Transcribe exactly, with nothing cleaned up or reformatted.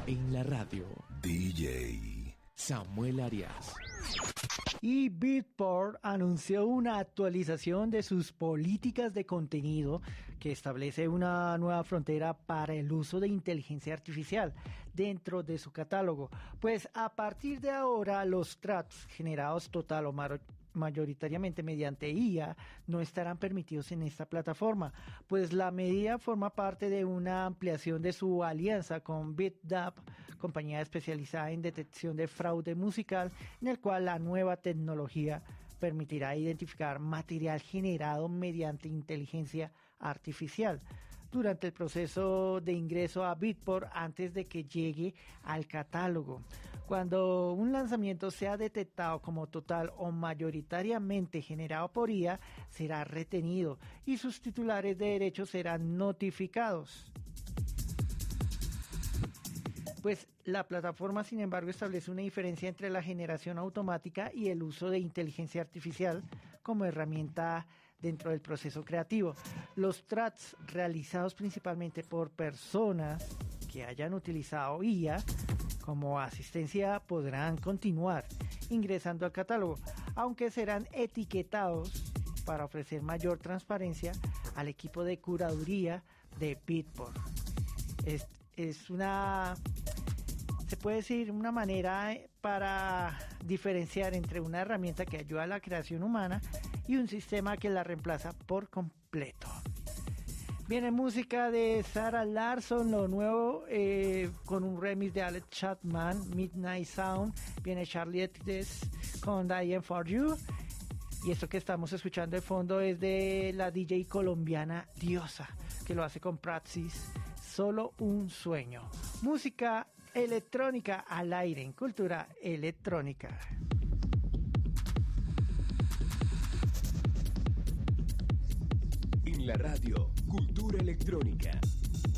En la radio, D J Samuel Arias. Y Beatport anunció una actualización de sus políticas de contenido que establece una nueva frontera para el uso de inteligencia artificial dentro de su catálogo. Pues a partir de ahora los tracks generados total o mar- mayoritariamente mediante I A no estarán permitidos en esta plataforma, pues la medida forma parte de una ampliación de su alianza con BitDub, compañía especializada en detección de fraude musical, en el cual la nueva tecnología permitirá identificar material generado mediante inteligencia artificial durante el proceso de ingreso a Beatport antes de que llegue al catálogo. Cuando un lanzamiento sea detectado como total o mayoritariamente generado por I A, será retenido y sus titulares de derechos serán notificados. Pues la plataforma, sin embargo, establece una diferencia entre la generación automática y el uso de inteligencia artificial como herramienta dentro del proceso creativo. Los tracks realizados principalmente por personas que hayan utilizado I A como asistencia podrán continuar ingresando al catálogo, aunque serán etiquetados para ofrecer mayor transparencia al equipo de curaduría de Beatport. Es, es una... Se puede decir una manera para diferenciar entre una herramienta que ayuda a la creación humana y un sistema que la reemplaza por completo. Viene música de Sarah Larsson, lo nuevo, eh, con un remix de Alex Chapman, Midnight Sound. Viene Charlie X con Dying for You. Y esto que estamos escuchando de fondo es de la D J colombiana Diosa, que lo hace con Praxis, Solo un Sueño. Música electrónica al aire en Cultura Electrónica. En la radio, Cultura Electrónica.